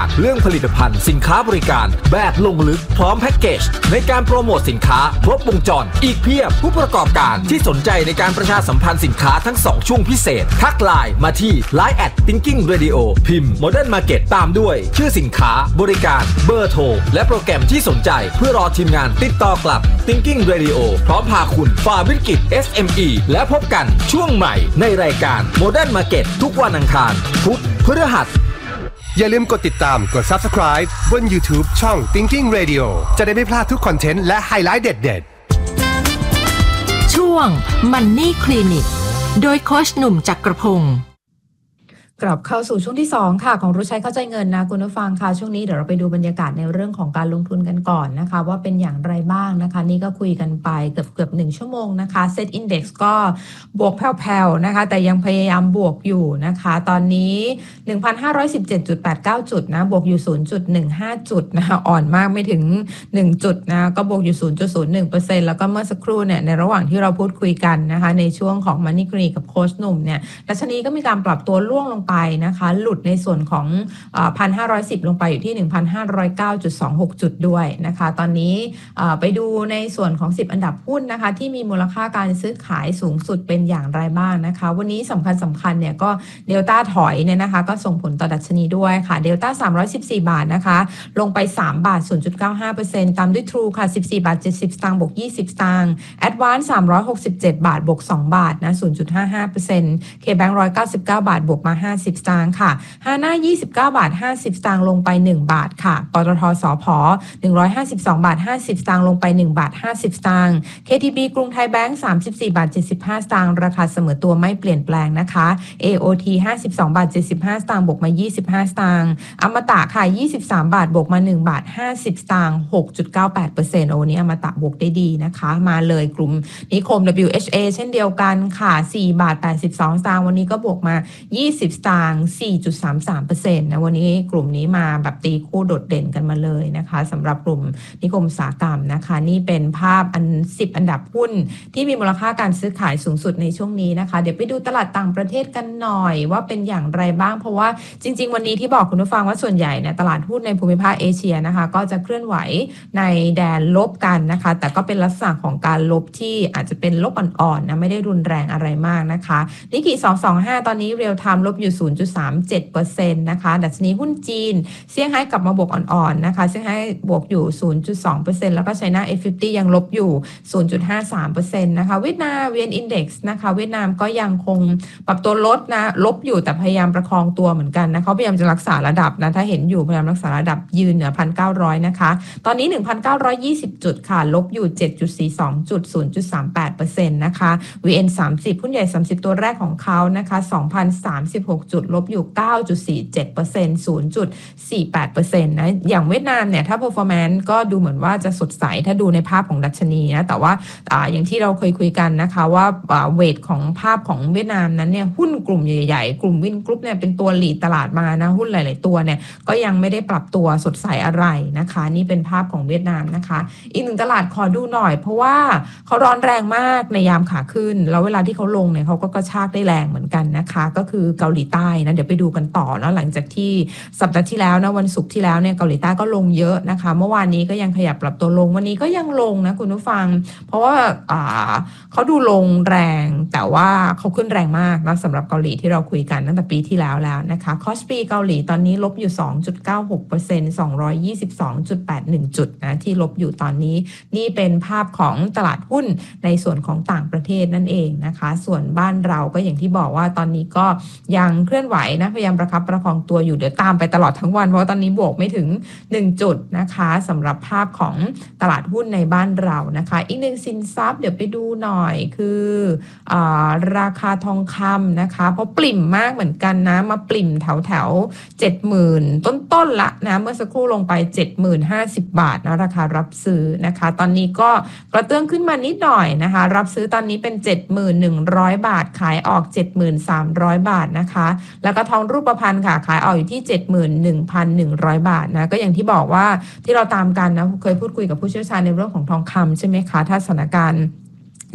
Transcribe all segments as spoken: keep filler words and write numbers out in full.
การเรื่องผลิตภัณฑ์สินค้าบริการแบบลงลึกพร้อมแพ็กเกจในการโปรโมทสินค้าครบวงจรอีกเพียบผู้ประกอบการที่สนใจในการประชาสัมพันธ์สินค้าทั้งสองช่วงพิเศษทักไลน์มาที่ ไลน์ แอท Thinking Radio พิมพ์ Modern Market ตามด้วยชื่อสินค้าบริการเบอร์โทรและโปรแกรมที่สนใจเพื่อรอทีมงานติดต่อกลับ Thinking Radio พร้อมพาคุณฝ่าวิกฤต เอส เอ็ม อี และพบกันช่วงใหม่ในรายการ Modern Market ทุกวันอังคารพุธพฤหัสอย่าลืมกดติดตามกด Subscribe บน YouTube ช่อง Thinking Radio จะได้ไม่พลาดทุกคอนเทนต์และไฮไลท์เด็ดๆช่วง Money Clinic โดยโค้ชหนุ่มจักรพงศ์กลับเข้าสู่ช่วงที่สองค่ะของรู้ใช้เข้าใจเงินนะคุณผู้ฟังค่ะช่วงนี้เดี๋ยวเราไปดูบรรยากาศในเรื่องของการลงทุนกันก่อนนะคะว่าเป็นอย่างไรบ้างนะคะนี่ก็คุยกันไปเกือบเกือบหนึ่งชั่วโมงนะคะเซ็ตอินดี เอ็กซ์ ก็บวกแผ่วๆนะคะแต่ยังพยายามบวกอยู่นะคะตอนนี้ หนึ่งพันห้าร้อยสิบเจ็ดจุดแปดเก้า จุดนะบวกอยู่ ศูนย์จุดหนึ่งห้า จุดนะคะอ่อนมากไม่ถึงหนึ่งจุดนะก็บวกอยู่ ศูนย์จุดศูนย์หนึ่งเปอร์เซ็นต์ แล้วก็เมื่อสักครู่เนี่ยในระหว่างที่เราพูดคุยกันนะคะในช่วงของ Money Clinic กับโค้ชหนุ่มเนี่ยดัชนีก็มีการปรับตัวร่วงลงไปนะคะหลุดในส่วนของ หนึ่งพันห้าร้อยสิบ ลงไปอยู่ที่ หนึ่งพันห้าร้อยเก้าจุดสองหก จุดด้วยนะคะตอนนี้ไปดูในส่วนของสิบอันดับหุ้นนะคะที่มีมูลค่าการซื้อขายสูงสุดเป็นอย่างไรบ้างนะคะวันนี้สำคัญสำคัญเนี่ยก็เดลต้าถอยเนี่ยนะคะก็ส่งผลต่อดัชนีด้วยค่ะเดลต้าสามร้อยสิบสี่บาทนะคะลงไปสามบาท ศูนย์จุดเก้าห้าเปอร์เซ็นต์ ตามด้วย True ค่ะสิบสี่บาทเจ็ดสิบสตางค์บวกยี่สิบสตางค์ Advance สามร้อยหกสิบเจ็ดบาทบวกสองบาทนะ ศูนย์จุดห้าห้าเปอร์เซ็นต์ K-Bank หนึ่งร้อยเก้าสิบเก้าบาทบวกมาห้าสิบสตางค์ค่ะฮาน่ายี่สิบเก้าบาทห้าสิบสตางค์ลงไปหนึ่งบาทค่ะปตท.สผ. หนึ่งร้อยห้าสิบสองบาทห้าสิบสตางค์ลงไปหนึ่งบาทห้าสิบสตางค์ เค ที บี กรุงไทยแบงค์สามสิบสี่บาทเจ็ดสิบห้าสตางค์ราคาเสมอตัวไม่เปลี่ยนแปลงนะคะ เอ โอ ที ห้าสิบสองบาทเจ็ดสิบห้าสตางค์บวกมายี่สิบห้าสตางค์อมตะค่ะยี่สิบสามบาทบวกมาหนึ่งบาทห้าสิบสตางค์ หกจุดเก้าแปดเปอร์เซ็นต์ โอ้นี้อมตะบวกได้ดีนะคะมาเลยกลุ่มนิคม ดับเบิลยู เอช เอ เช่นเดียวกันค่ะสี่บาทแปดสิบสองสตางค์วันนี้ก็บวกมายี่สิบสตางค์ สี่จุดสามสามเปอร์เซ็นต์ นะวันนี้กลุ่มนี้มาแบบตีคู่โดดเด่นกันมาเลยนะคะสำหรับกลุ่มนิคมอุตสาหกรรมนะคะนี่เป็นภาพอันสิบอันดับหุ้นที่มีมูลค่าการซื้อขายสูงสุดในช่วงนี้นะคะเดี๋ยวไปดูตลาดต่างประเทศกันหน่อยว่าเป็นอย่างไรบ้างเพราะว่าจริงๆวันนี้ที่บอกคุณผู้ฟังว่าส่วนใหญ่เนี่ยตลาดหุ้นในภูมิภาคเอเชียนะคะก็จะเคลื่อนไหวในแดนลบกันนะคะแต่ก็เป็นลักษณะของการลบที่อาจจะเป็นลบอ่อนๆนะไม่ได้รุนแรงอะไรมากนะคะนิกเกิสองสองห้าตอนนี้เรียลไทม์ลบอยู่ ศูนย์จุดสามเจ็ดเปอร์เซ็นต์ นะคะดัชนีหุ้นจีนเซี่ยงไฮ้กลับมาบวกอ่อนๆนะคะเซี่ยงไฮ้บวกอยู่ ศูนย์จุดสองเปอร์เซ็นต์ แล้วก็ China เอ ห้าสิบ ยังลบอยู่ ศูนย์จุดห้าสามเปอร์เซ็นต์ นะคะเวียดนาม วี เอ็น Index นะคะเวียดนามก็ยังคงปรับตัวลดนะลบอยู่แต่พยายามประคองตัวเหมือนกันนะเขาพยายามจะรักษาระดับนะถ้าเห็นอยู่พยายามรักษาระดับยืนเหนือ หนึ่งพันเก้าร้อย นะคะตอนนี้ หนึ่งพันเก้าร้อยยี่สิบ จุดค่ะลบอยู่ เจ็ดจุดสี่สอง จุด ศูนย์จุดสามแปดเปอร์เซ็นต์ นะคะ วี เอ็น สามสิบ หุ้นใหญ่สามสิบตัวแรกของเขานะคะ สองพันสามสิบหก จุดลบอยู่ เก้าจุดสี่เจ็ดเปอร์เซ็นต์ ศูนย์จุดสี่แปดเปอร์เซ็นต์ นะอย่างเวียดนามเนี่ยถ้า performance ก็ดูเหมือนว่าจะสดใสถ้าดูในภาพของดัชนีนะแต่ว่า อ, อย่างที่เราเคยคุยกันนะคะว่าเวทของภาพของเวียดนามนั้นเนี่ยหุ้นกลุ่มใหญ่ๆกลุ่มวินกรุ๊ปเนี่ยเป็นตัวหลีดตลาดมานะหุ้นหลายๆตัวเนี่ยก็ยังไม่ได้ปรับตัวสดใสอะไรนะคะนี่เป็นภาพของเวียดนามนะคะอีกหนึ่งตลาดขอดูหน่อยเพราะว่าเขาร้อนแรงมากในยามขาขึ้นแล้วเวลาที่เขาลงเนี่ยเขาก็กระชากได้แรงเหมือนกันนะคะก็คือเกาหลีใต้นะเดี๋ยวไปดูกันต่อนะหลังจากที่สัปดาห์ที่แล้วนะวันศุกร์ที่แล้วเนี่ยเกาหลีใต้ก็ลงเยอะนะคะเมื่อวานนี้ก็ยังขยับปรับตัวลงวันนี้ก็ยังลงนะคุณผู้ฟังเพราะว่าเขาดูลงแรงแต่ว่าเขาขึ้นแรงมากนะสำหรับเกาหลีที่เราคุยกันตั้งแต่ปีที่แล้วแล้วนะคะคอสปีเกาหลีตอนนี้ลบอยู่ สองจุดเก้าหกเปอร์เซ็นต์ สองร้อยยี่สิบสองจุดแปดหนึ่ง จุดนะที่ลบอยู่ตอนนี้นี่เป็นภาพของตลาดหุ้นในส่วนของต่างประเทศนั่นเองนะคะส่วนบ้านเราก็อย่างที่บอกว่าตอนนี้ก็ยังเคลื่อนไหวนะพยายามประคับประคองตัวอยู่เดี๋ยวตามไปตลอดทั้งวันเพราะว่าตอนนี้บวกไม่ถึงหนึ่งจุดนะคะสำหรับภาพของตลาดหุ้นในบ้านเรานะคะอีกหนึ่งสินทรัพย์เดี๋ยวไปดูหน่อยคืออ่าราคาทองคำนะคะเพราะปริ่มมากเหมือนกันนะมาปริ่มแถวแถวเจ็ดหมื่นต้นๆละนะเมื่อสักครู่ลงไป เจ็ดหมื่นห้าสิบบาทนะราคารับซื้อนะคะตอนนี้ก็กระเตื้องขึ้นมานิดหน่อยนะคะรับซื้อตอนนี้เป็น เจ็ดหมื่นหนึ่งร้อย บาทขายออก เจ็ดหมื่นสามร้อย บาทนะคะแล้วก็ทองรูปพรรณค่ะขายออกอยู่ที่ เจ็ดหมื่นหนึ่งพันหนึ่งร้อย บาทนะก็อย่างที่บอกว่าที่เราตามกันนะเคยพูดคุยกับผู้เชี่ยวชาญในเรื่องของทองคำใช่ไหมคะถ้าสถานการณ์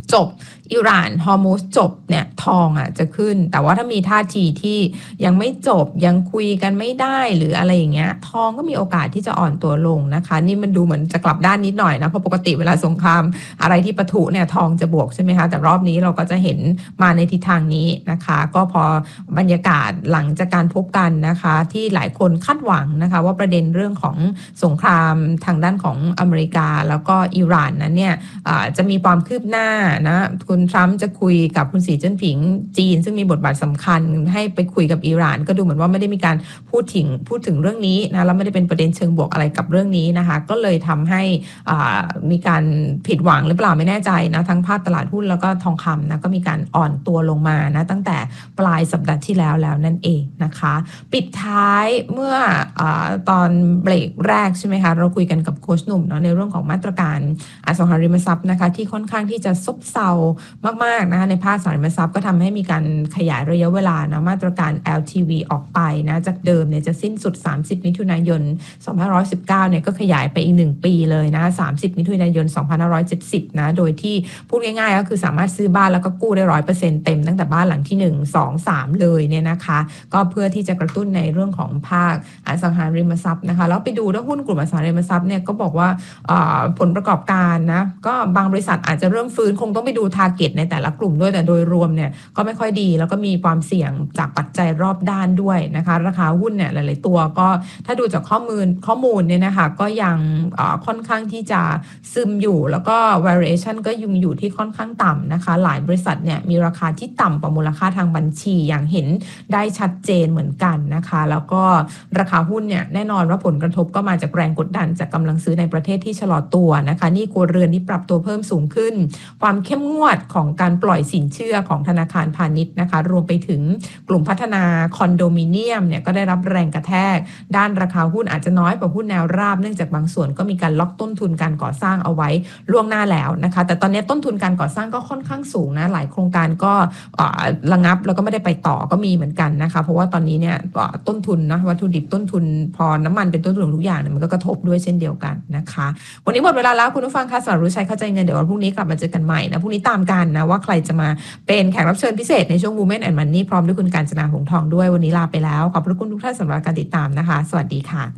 จบอิหร่านฮอร์มุซจบเนี่ยทองอ่ะจะขึ้นแต่ว่าถ้ามีท่าทีที่ยังไม่จบยังคุยกันไม่ได้หรืออะไรอย่างเงี้ยทองก็มีโอกาสที่จะอ่อนตัวลงนะคะนี่มันดูเหมือนจะกลับด้านนิดหน่อยนะเพราะปกติเวลาสงครามอะไรที่ปะทุเนี่ยทองจะบวกใช่ไหมคะแต่รอบนี้เราก็จะเห็นมาในทิศทางนี้นะคะก็พอบรรยากาศหลังจากการพบกันนะคะที่หลายคนคาดหวังนะคะว่าประเด็นเรื่องของสงครามทางด้านของอเมริกาแล้วก็อิหร่านนั้นเนี่ยจะมีความคืบหน้านะคุณทรัมป์จะคุยกับคุณสีจิ้นผิงจีนซึ่งมีบทบาทสำคัญให้ไปคุยกับอิหร่านก็ดูเหมือนว่าไม่ได้มีการพูดถึงพูดถึงเรื่องนี้นะแล้วไม่ได้เป็นประเด็นเชิงบวกอะไรกับเรื่องนี้นะคะก็เลยทำให้มีการผิดหวังหรือเปล่าไม่แน่ใจนะทั้งภาพตลาดหุ้นแล้วก็ทองคำนะก็มีการอ่อนตัวลงมานะตั้งแต่ปลายสัปดาห์ที่แล้วแล้วนั่นเองนะคะปิดท้ายเมื่ออตอนเบรกแรกใช่ไหมคะเราคุยกันกับโค้ชหนุ่มเนาะในเรื่องของมาตรการอสังหาริมทรัพย์นะคะที่ค่อนข้างที่จะซบเซามากๆนะคะในภาคอสังหาริมทรัพย์ก็ทำให้มีการขยายระยะเวลานะมาตรการ แอล ที วี ออกไปนะจากเดิมเนี่ยจะสิ้นสุดสามสิบมิถุนายนสองพันห้าร้อยสิบเก้าเนี่ยก็ขยายไปอีกหนึ่งปีเลยนะสามสิบมิถุนายนสองพันห้าร้อยเจ็ดสิบนะโดยที่พูดง่ายๆก็คือสามารถซื้อบ้านแล้วก็กู้ได้ ร้อยเปอร์เซ็นต์ เต็มตั้งแต่บ้านหลังที่หนึ่ง สอง สามเลยเนี่ยนะคะก็เพื่อที่จะกระตุ้นในเรื่องของภาคอสังหาริมทรัพย์นะคะแล้วไปดูแล้วหุ้นกลุ่มอสังหาริมทรัพย์เนี่ยก็บอกว่าผลประกอบการนะก็บางบริษัทอาจจะเริ่มฟื้นคงต้องไปดูทาร์เก็ตในแต่ละกลุ่มด้วยแต่โดยรวมเนี่ยก็ไม่ค่อยดีแล้วก็มีความเสี่ยงจากปัจจัยรอบด้านด้วยนะคะราคาหุ้นเนี่ยหลายๆตัวก็ถ้าดูจากข้อมูลข้อมูลเนี่ยนะคะก็ยังค่อนข้างที่จะซึมอยู่แล้วก็ valuation ก็ยังอยู่ที่ค่อนข้างต่ำนะคะหลายบริษัทเนี่ยมีราคาที่ต่ำกว่ามูลค่าทางบัญชีอย่างเห็นได้ชัดเจนเหมือนกันนะคะแล้วก็ราคาหุ้นเนี่ยแน่นอนว่าผลกระทบก็มาจากแรงกดดันจากกำลังซื้อในประเทศที่ชะลอตัวนะคะหนี้ครัวเรือนที่ปรับตัวเพิ่มสูงขึ้นความเข้มงวดของการปล่อยสินเชื่อของธนาคารพาณิชย์นะคะรวมไปถึงกลุ่มพัฒนาคอนโดมิเนียมเนี่ยก็ได้รับแรงกระแทกด้านราคาหุ้นอาจจะน้อยกว่าหุ้นแนวราบเนื่องจากบางส่วนก็มีการล็อกต้นทุนการก่อสร้างเอาไว้ล่วงหน้าแล้วนะคะแต่ตอนนี้ต้นทุนการก่อสร้างก็ค่อนข้างสูงนะหลายโครงการก็ระงับแล้วก็ไม่ได้ไปต่อก็มีเหมือนกันนะคะเพราะว่าตอนนี้เนี่ยต้นทุนนะวัตถุดิบต้นทุนพอน้ำมันเป็นต้นทุนทุกอย่างเนี่ยมันก็กระทบด้วยเช่นเดียวกันนะคะวันนี้หมดเวลาแล้วคุณผู้ฟังค่ะสำหรับรู้ใช้เข้าใจเงินเดี๋ยววันพรุ่งนี้กลับมาเจอกันใหม่นะพรุ่งนี้ตามกันนะว่าใครจะมาเป็นแขกรับเชิญพิเศษในช่วง Women and Money พร้อมด้วยคุณกาญจนาหงส์ทองด้วยวันนี้ลาไปแล้วขอบพระคุณทุกท่านสำหรับการติดตามนะคะสวัสดีค่ะ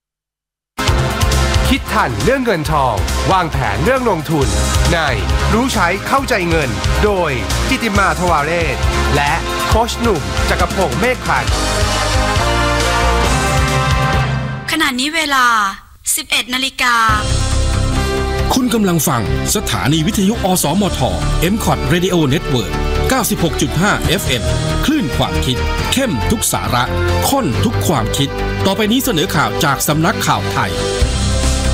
คิดทันเรื่องเงินทองวางแผนเรื่องลงทุนในรู้ใช้เข้าใจเงินโดยกิติมาทวาเรศและโค้ชหนุ่มจักรพงษ์เมฆพันธ์ขณะนี้เวลา สิบเอ็ดนาฬิกาคุณกำลังฟังสถานีวิทยุอสมท เอ็ม คอท Radio Network เก้าสิบหกจุดห้า เอฟ เอ็ม คลื่นความคิดเข้มทุกสาระข้นทุกความคิดต่อไปนี้เสนอข่าวจากสำนักข่าวไทย